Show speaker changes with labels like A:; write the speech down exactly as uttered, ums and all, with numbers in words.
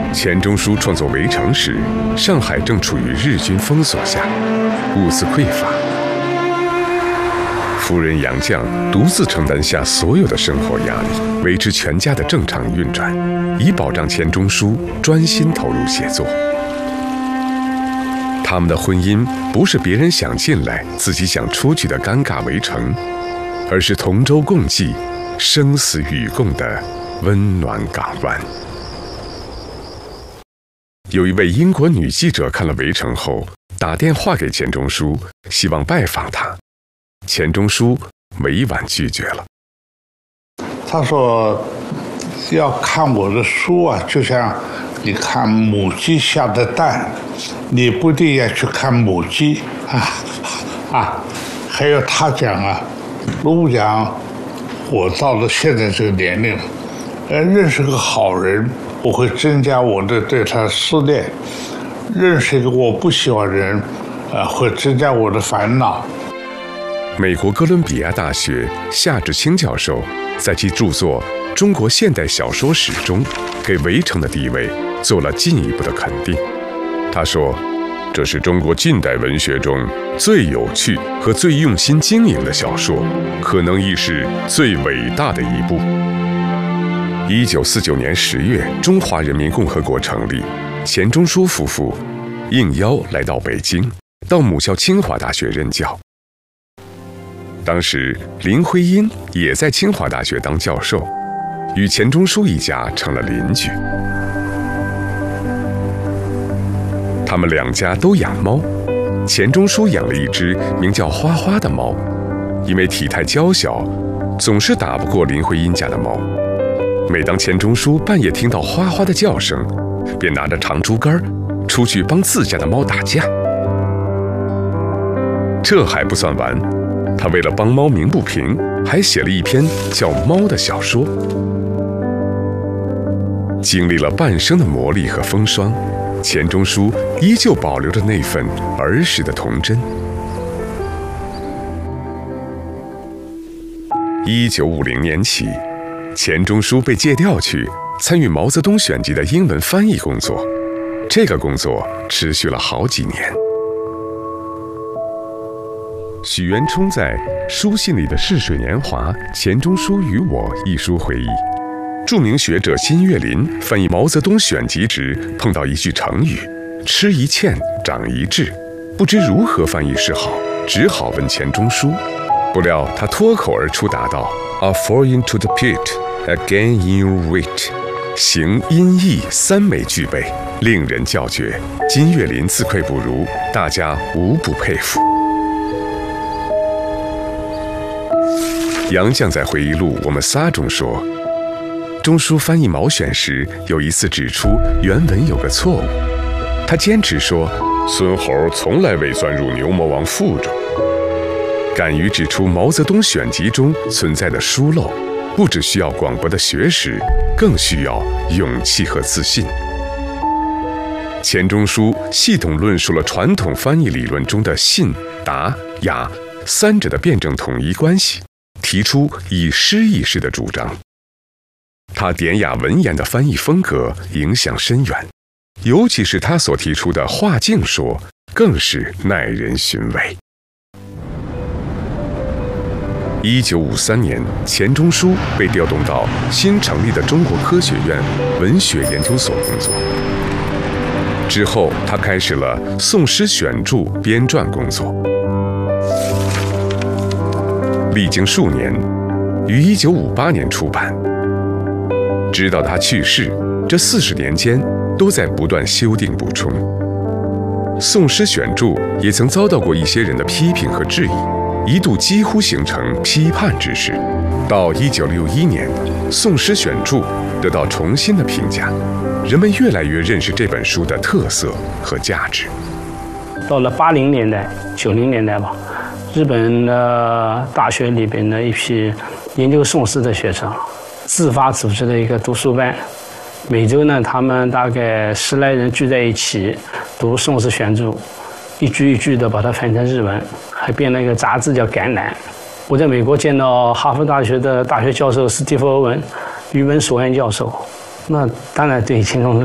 A: 钱钟书创作《围城》时，上海正处于日军封锁下，物资匮乏。夫人杨绛独自承担下所有的生活压力，维持全家的正常运转，以保障钱钟书专心投入写作。他们的婚姻不是别人想进来，自己想出去的尴尬围城，而是同舟共济、生死与共的温暖港湾。有一位英国女记者看了《围城》后，打电话给钱钟书，希望拜访他。钱钟书委婉拒绝了。
B: 他说：“要看我的书啊，就像你看母鸡下的蛋，你不一定要去看母鸡啊啊。”还有他讲啊，卢武讲，我到了现在这个年龄，呃，认识个好人，我会增加我的对他的思念；认识一个我不喜欢的人，呃，会增加我的烦恼。
A: 美国哥伦比亚大学夏志清教授在其著作《中国现代小说史》中，给《围城》的地位做了进一步的肯定。他说：“这是中国近代文学中最有趣和最用心经营的小说，可能亦是最伟大的一部。”一九四九年十月，中华人民共和国成立，钱钟书夫妇应邀来到北京，到母校清华大学任教。当时，林徽因也在清华大学当教授，与钱钟书一家成了邻居。他们两家都养猫，钱钟书养了一只名叫花花的猫，因为体态娇小，总是打不过林徽因家的猫。每当钱钟书半夜听到花花的叫声，便拿着长竹竿出去帮自家的猫打架。这还不算完，他为了帮猫鸣不平，还写了一篇叫《猫》的小说。经历了半生的磨砺和风霜，钱钟书依旧保留着那份儿时的童真。一九五零年起，钱钟书被借调去参与毛泽东选集的英文翻译工作，这个工作持续了好几年。许渊冲在《书信里的逝水年华：钱钟书与我》一书回忆，著名学者辛岳霖翻译毛泽东选集时，碰到一句成语“吃一堑，长一智”，不知如何翻译是好，只好问钱钟书。不料他脱口而出答道 ：“A fall into the pit, a gain in your wit。”形音义三美具备，令人叫绝。金岳霖自愧不如，大家无不佩服。杨绛在回忆录《我们仨》中说，钟书翻译毛选时，有一次指出原文有个错误，他坚持说孙猴从来未钻入牛魔王腹中。敢于指出毛泽东选集中存在的疏漏，不只需要广博的学识，更需要勇气和自信。钱钟书系统论述了传统翻译理论中的信、达、雅三者的辩证统一关系，提出以诗意式的主张。他典雅文言的翻译风格影响深远，尤其是他所提出的画境说，更是耐人寻味。一九五三年，钱钟书被调动到新成立的中国科学院文学研究所工作。之后，他开始了宋诗选著编撰工作。历经数年，于一九五八年出版。直到他去世，这四十年间都在不断修订补充。宋诗选著也曾遭到过一些人的批评和质疑，一度几乎形成批判之势。到一九六一年，宋诗选著得到重新的评价，人们越来越认识这本书的特色和价值。
C: 到了八零年代、九零年代吧，日本的大学里边的一批研究宋诗的学生自发组织了一个读书班，每周呢，他们大概十来人聚在一起读宋诗选著，一句一句的把它翻成日文，还编了一个杂志叫《橄榄》。我在美国见到哈佛大学的大学教授史蒂夫·欧文，语文所院教授，那当然对钱钟书